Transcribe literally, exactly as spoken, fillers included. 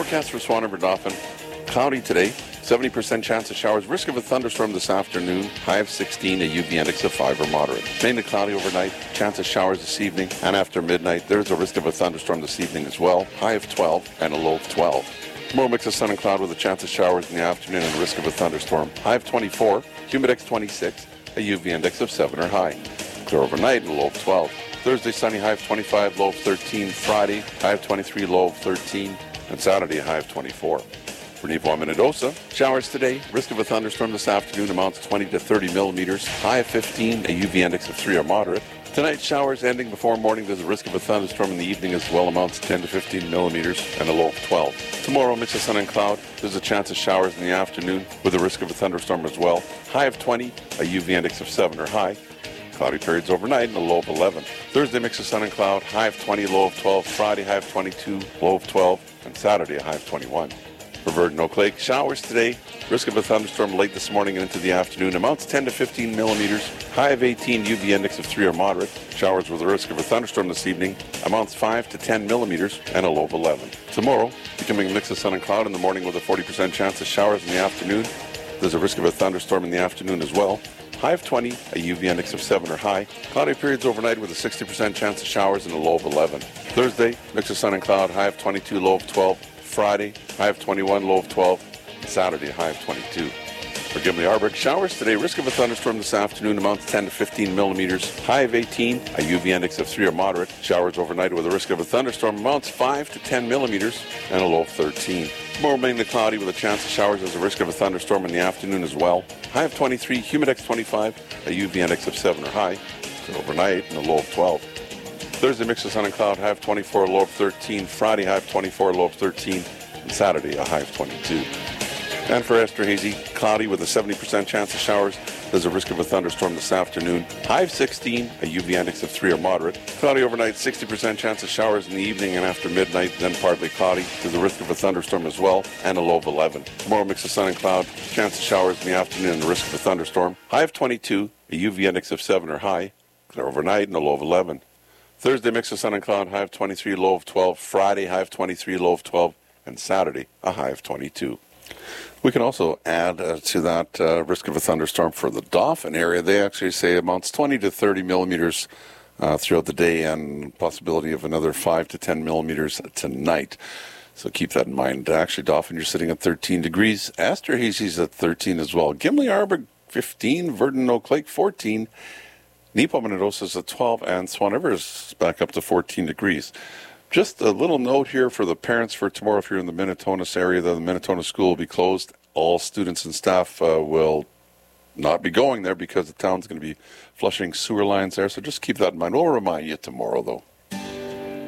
forecast for Swan River Dauphin. Cloudy today, seventy percent chance of showers. Risk of a thunderstorm this afternoon. High of sixteen, a U V index of five or moderate. Mainly cloudy overnight. Chance of showers this evening and after midnight. There's a risk of a thunderstorm this evening as well. High of twelve and a low of twelve. Tomorrow mix of sun and cloud with a chance of showers in the afternoon and a risk of a thunderstorm. High of twenty-four, humidex twenty-six, a U V index of seven or high. Clear overnight and a low of twelve. Thursday, sunny, high of twenty-five, low of thirteen. Friday, high of twenty-three, low of thirteen. And Saturday, high of twenty-four. For Nevo Minnedosa, showers today. Risk of a thunderstorm this afternoon amounts twenty to thirty millimeters. High of fifteen, a U V index of three or moderate. Tonight, showers ending before morning. There's a risk of a thunderstorm in the evening as well. Amounts ten to fifteen millimeters and a low of twelve. Tomorrow, mix of sun and cloud. There's a chance of showers in the afternoon with a risk of a thunderstorm as well. High of twenty, a U V index of seven or high. Cloudy periods overnight and a low of eleven. Thursday, mix of sun and cloud. High of twenty, low of twelve. Friday, high of twenty-two, low of twelve. And Saturday, a high of twenty-one. For Verdun Oak Lake, showers today. Risk of a thunderstorm late this morning and into the afternoon. Amounts ten to fifteen millimeters. High of eighteen, U V index of three or moderate. Showers with a risk of a thunderstorm this evening. Amounts five to ten millimeters and a low of eleven. Tomorrow, becoming a mix of sun and cloud in the morning with a forty percent chance of showers in the afternoon. There's a risk of a thunderstorm in the afternoon as well. High of twenty, a U V index of seven or high. Cloudy periods overnight with a sixty percent chance of showers and a low of eleven. Thursday, mix of sun and cloud. High of twenty-two, low of twelve. Friday, high of twenty-one, low of twelve. And Saturday, high of twenty-two. For Gimli Arbor, showers today. Risk of a thunderstorm this afternoon amounts ten to fifteen millimeters. High of eighteen, a U V index of three or moderate. Showers overnight with a risk of a thunderstorm amounts five to ten millimeters and a low of thirteen. Tomorrow, mainly cloudy with a chance of showers. There's a risk of a thunderstorm in the afternoon as well. High of twenty-three, humidex twenty-five, a U V index of seven or high. So overnight and a low of twelve. Thursday, mix of sun and cloud. High of twenty-four, low of thirteen. Friday, high of twenty-four, low of thirteen. And Saturday, a high of twenty-two. And for Esterhazy, cloudy with a seventy percent chance of showers. There's a risk of a thunderstorm this afternoon. High of sixteen, a U V index of three or moderate. Cloudy overnight, sixty percent chance of showers in the evening and after midnight, then partly cloudy. There's a risk of a thunderstorm as well, and a low of eleven. Tomorrow, mix of sun and cloud. Chance of showers in the afternoon and the risk of a thunderstorm. High of twenty-two, a U V index of seven or high. Clear overnight and a low of eleven. Thursday, mix of sun and cloud. High of twenty-three, low of twelve. Friday, high of twenty-three, low of twelve. And Saturday, a high of twenty-two. We can also add uh, to that uh, risk of a thunderstorm for the Dauphin area. They actually say amounts twenty to thirty millimeters uh, throughout the day and possibility of another five to ten millimeters tonight. So keep that in mind. Actually, Dauphin, you're sitting at thirteen degrees. Esterhazy's at thirteen as well. Gimli Arbor, fifteen. Verdun Oak Lake, fourteen. Nepo Minnedosa's at twelve. And Swan River is back up to fourteen degrees. Just a little note here for the parents for tomorrow. If you're in the Minnetonus area, the Minnetonus school will be closed. All students and staff uh, will not be going there because the town's going to be flushing sewer lines there. So just keep that in mind. We'll remind you tomorrow, though.